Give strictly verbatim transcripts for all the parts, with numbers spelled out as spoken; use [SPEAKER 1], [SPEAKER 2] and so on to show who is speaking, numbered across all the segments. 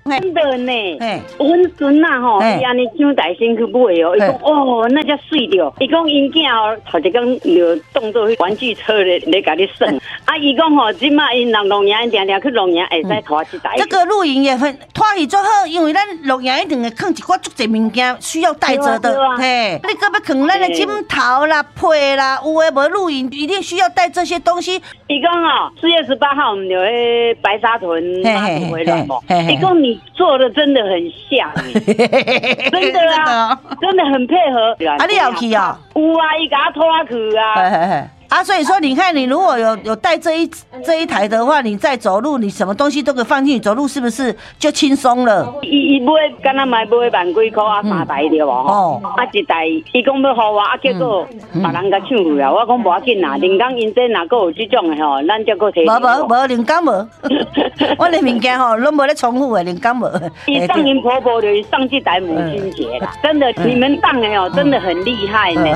[SPEAKER 1] 真的呢。阮孙啊吼，伊安尼上大身去买哦，伊讲哦，那叫水着。伊讲因囝哦，头一工就当做玩具车咧咧甲你耍。啊，伊讲吼，即马因人龙岩定定去龙岩会使拖一台。
[SPEAKER 2] 这个露营也很拖去最好，因为咱龙岩一定会放一寡足侪物件需要带着的。嘿，你搁要放咱的枕头啦、被啦，有诶无露营一定需要带这些东西。
[SPEAKER 1] 伊讲哦，四月十八号我们就去白沙屯马祖回来嘛。伊讲你做的真的很像，真的啊，真的很配合。
[SPEAKER 2] 啊，你要去啊？
[SPEAKER 1] 有啊，伊甲我拖去啊。
[SPEAKER 2] 啊，所以说你看，你如果有有带这一这一台的话，你再走路，你什么东西都可以放进去，走路是不是就轻松了？
[SPEAKER 1] 伊伊买，敢若买买万几块啊，三台对无吼？啊一台，伊讲要互我，啊结果别人甲抢去啊！我讲无要紧啦，人工因这若个有这种的吼，咱才个提。
[SPEAKER 2] 无无无，人工无。我的物件吼，拢无咧重复的，人工无。
[SPEAKER 1] 伊上因婆婆就是上这台母亲节啦，真的，你们当的哦，真的很厉害呢。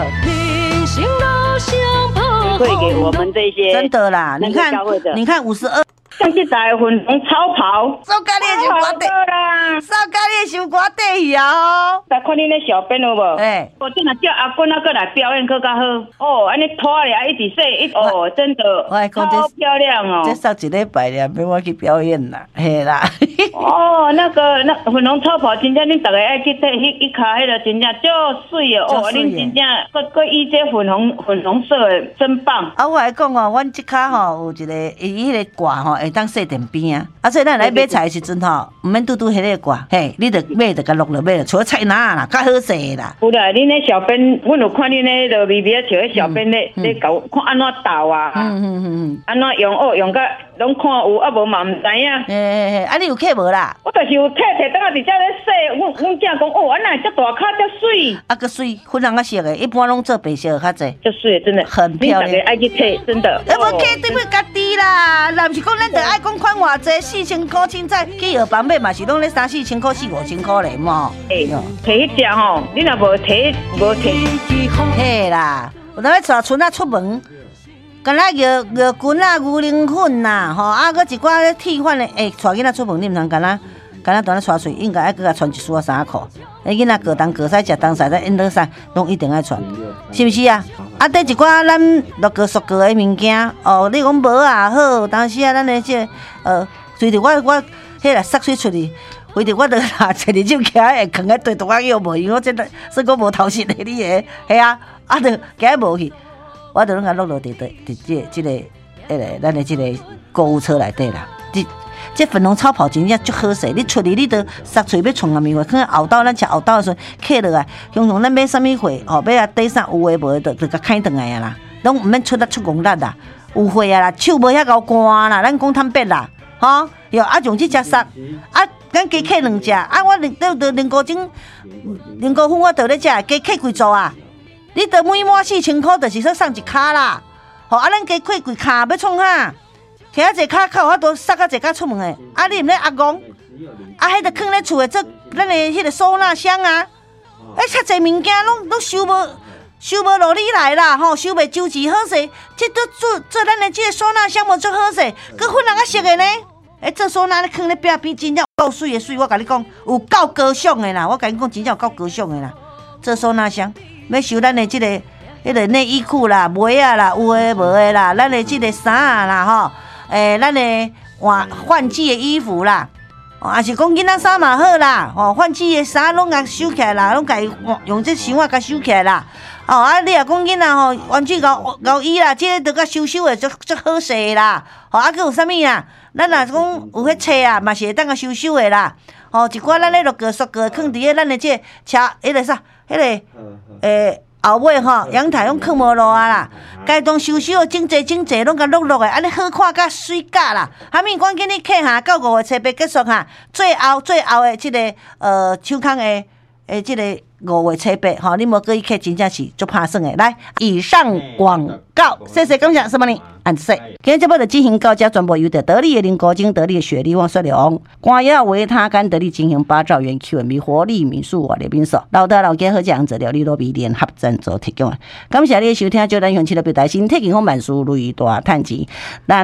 [SPEAKER 1] 会给我们这些
[SPEAKER 2] 真的啦，你看，你看五十二，
[SPEAKER 1] 像这台粉红超跑，
[SPEAKER 2] 少咖喱的小瓜底啦，少咖喱的小瓜底去啊！哦，
[SPEAKER 1] 来看你那小编有无？哎，我今日叫阿坤啊，过来表演更较好。哦，安尼拖咧，一直说一哦，真的超漂亮哦。
[SPEAKER 2] 这上一礼拜咧，免我去表演啦，嘿啦。
[SPEAKER 1] 哦，那个那粉红超跑，真正恁大家爱去睇，迄一卡迄个真正就水哦。哦，恁真正个个伊这粉红粉红色的真棒。
[SPEAKER 2] 啊，我来讲哦，阮即卡吼有一个伊迄个挂吼会当设电边啊，啊所以咱来买菜的时阵吼，毋免拄拄迄个挂，嘿，你着买着甲落落买了，除了菜篮啦，较好势啦。
[SPEAKER 1] 有啦，恁那小编，阮有看恁那个微微像迄小编咧咧搞看安怎倒啊，嗯嗯嗯，安怎用哦用甲拢看有，啊无嘛毋知影。
[SPEAKER 2] 嘿嘿嘿，啊你有客无啦？
[SPEAKER 1] 我就是有客摕等下伫遮咧洗，阮阮囝讲哦，安那遮大卡遮水，
[SPEAKER 2] 啊个水粉红啊色的，一般拢做白色的较济，
[SPEAKER 1] 遮水真的
[SPEAKER 2] 很漂亮。
[SPEAKER 1] 爱去摕，真的。
[SPEAKER 2] 啊无客对不家己啦，若毋是讲咱着爱讲款偌济，四千块凊彩去药房买嘛是拢咧三四千块、四五千块咧嘛。
[SPEAKER 1] 诶，摕迄只吼，你若无摕无摕，
[SPEAKER 2] 嘿啦，有当咧带春仔出门。干那药药菌啊、牛奶粉呐，吼啊，搁一寡咧替换的，诶，带囡仔出门你毋通干那，干那当咧带水，应该爱搁甲穿一束啊衫裤。诶，囡仔过冬过使食冬使在因得衫，拢一定爱穿，是毋是啊？啊，第一寡咱落个熟个的物件，哦，你讲无啊好，当时啊，咱的这呃，随着我我迄个洒水出去，随着我着拿一日手起来会扛个对大啊药无，因为我真的说我无头绪的你个，系啊，啊着行无去。我就拢甲落落伫伫伫这这个迄个咱的这个购物车内底啦。这这粉红超跑真正足好势，你出去你都杀嘴要创个面话，可能后道咱吃后道的时候，客落来，常常咱买啥物货，吼，要啊底衫有诶无诶，就就甲开转来啊啦，拢毋免出力出功力啦，有货啊啦，手无遐高干啦，咱讲坦白啦，吼，哟啊用这只杀，啊咱加客两只，啊我两都都两个钟，两个分我倒咧食，加客几组啊？你得每满四千块，就是说送一卡啦。吼，啊，咱加开几卡要创哈？摕啊一卡靠我都塞啊一卡出门诶。啊，你毋咧阿公？啊，迄个放咧厝诶，做咱诶迄个收纳箱啊。哎，遮济物件拢拢收无收无落你来啦，吼，收袂周齐好势。这都做做咱诶这个收纳箱无足好势，佮粉红啊色诶呢。哎，这收纳咧放咧壁边，真正够水诶水，我甲你讲，有够高尚诶啦。我甲你讲，真正有够高尚诶啦。这收纳箱。要收咱的这个、迄个内衣裤啦、袜啊啦，有诶无诶啦，咱的这个衫啊啦，吼，诶、欸，咱的换换季的衣服啦，啊是讲囡仔衫嘛好啦，吼，换季的衫拢甲收起来啦，拢甲用这箱啊甲收起来啦，哦啊，你若讲囡仔吼，玩具高高衣啦，这个都甲收收的足足好势啦，吼，啊，佮有啥物啊？咱若讲有迄册啊，嘛是会当甲收收的啦，吼，一寡咱咧落个塑个放伫咧咱的这车，迄个啥？迄、那个诶后尾吼阳台拢放无落啊啦，该当收收整齐整齐，拢甲落落诶，安尼好看甲水甲啦。哈物赶紧你客哈到五月初八结束哈，最后最后诶即、这个呃手工诶诶即个五月初八吼，你无过去客真正是足拍算诶。来，以上广告，谢谢感谢什么呢？按说，今日节目的进行到这，全部由得得力的林国精、得力的雪莉王雪龙、光耀维他干得力进行八兆元 Q M 活力民宿我的民宿，老德老家好这样子料理罗比联合赞助提供。感谢你的收听，就咱乡亲的表台身体健康万事如意大赚钱，咱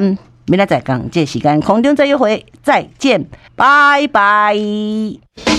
[SPEAKER 2] 明仔载讲这个时间空中再约会，再见，拜拜。